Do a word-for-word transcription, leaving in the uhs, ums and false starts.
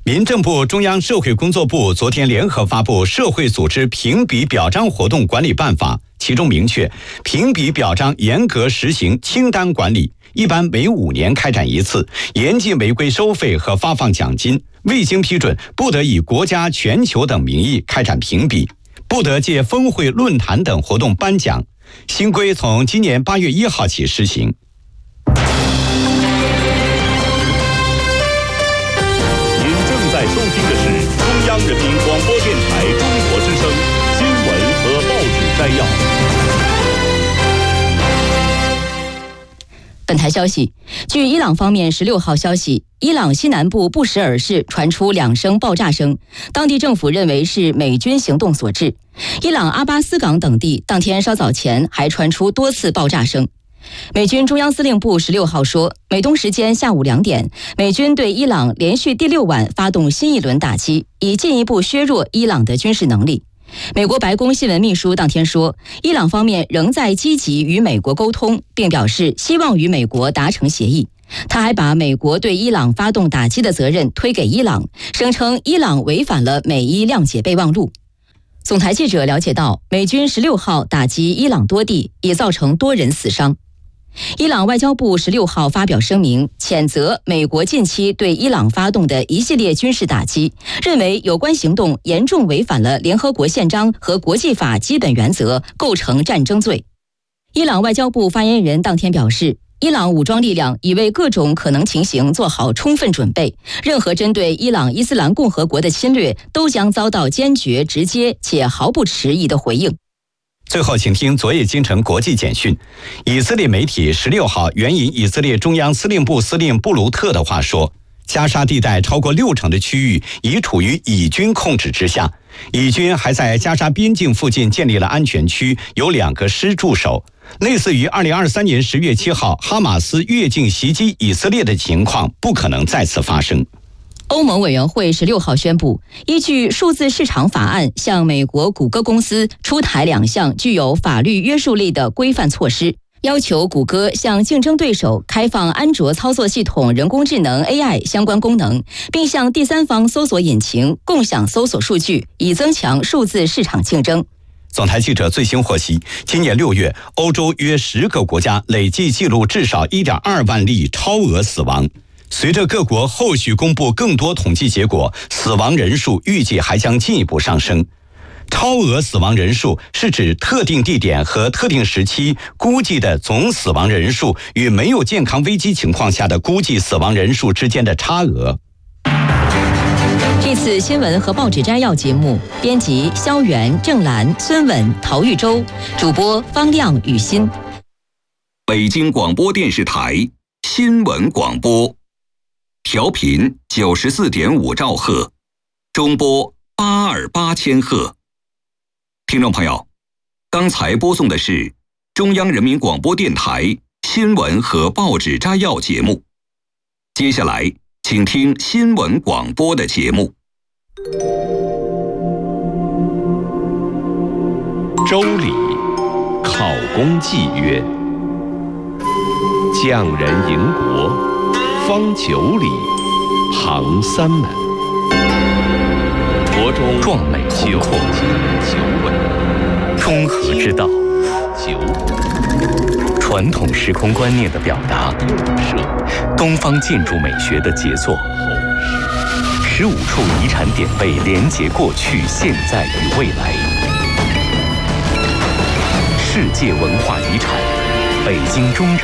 民政部、中央社会工作部昨天联合发布《社会组织评比表彰活动管理办法》，其中明确，评比表彰严格实行清单管理，一般每五年开展一次，严禁违规收费和发放奖金，未经批准不得以国家、全球等名义开展评比，不得借峰会、论坛等活动颁奖。新规从今年八月一号起施行。 在收听的是中央人民广播电台中国之声新闻和报纸摘要。 本台消息，据伊朗方面十六号消息，伊朗西南部布什尔市传出两声爆炸声，当地政府认为是美军行动所致。伊朗阿巴斯港等地当天稍早前还传出多次爆炸声。美军中央司令部十六号说，美东时间下午两点，美军对伊朗连续第六晚发动新一轮打击，以进一步削弱伊朗的军事能力。美国白宫新闻秘书当天说，伊朗方面仍在积极与美国沟通，并表示希望与美国达成协议。他还把美国对伊朗发动打击的责任推给伊朗，声称伊朗违反了美伊谅解备忘录。总台记者了解到，美军十六号打击伊朗多地，已造成多人死伤。伊朗外交部十六号发表声明，谴责美国近期对伊朗发动的一系列军事打击，认为有关行动严重违反了联合国宪章和国际法基本原则，构成战争罪。伊朗外交部发言人当天表示，伊朗武装力量已为各种可能情形做好充分准备，任何针对伊朗伊斯兰共和国的侵略都将遭到坚决、直接且毫不迟疑的回应。 最后，请听昨夜今晨国际简讯。以色列媒体十六号援引以色列中央司令部司令布鲁特的话说，加沙地带超过六成的区域已处于以军控制之下，以军还在加沙边境附近建立了安全区，有两个师驻守。类似于二零二三年十月七号哈马斯越境袭击以色列的情况不可能再次发生。 欧盟委员会十六号宣布，依据数字市场法案，向美国谷歌公司出台两项具有法律约束力的规范措施，要求谷歌向竞争对手开放安卓操作系统人工智能 A I 相关功能，并向第三方搜索引擎共享搜索数据，以增强数字市场竞争。 总台记者最新获悉，今年六月，欧洲约十个国家累计记录至少 一点二万例超额死亡。随着各国后续公布更多统计结果，死亡人数预计还将进一步上升。超额死亡人数是指特定地点和特定时期估计的总死亡人数与没有健康危机情况下的估计死亡人数之间的差额。 这次新闻和报纸摘要节目，编辑肖元、郑兰、孙稳、陶玉洲，主播方亮、雨欣。 北京广播电视台新闻广播。调频九十四点五兆赫，中波八二八千赫。听众朋友，刚才播送的是中央人民广播电台新闻和报纸摘要节目。接下来，请听新闻广播的节目。 周礼，考功祭曰：匠人营国。方九里，旁三门。国中壮美宏阔， 九尾， 中和之道， 九传统时空观念的表达，东方建筑美学的杰作，十五处遗产典贝连结过去、现在与未来。世界文化遗产，北京中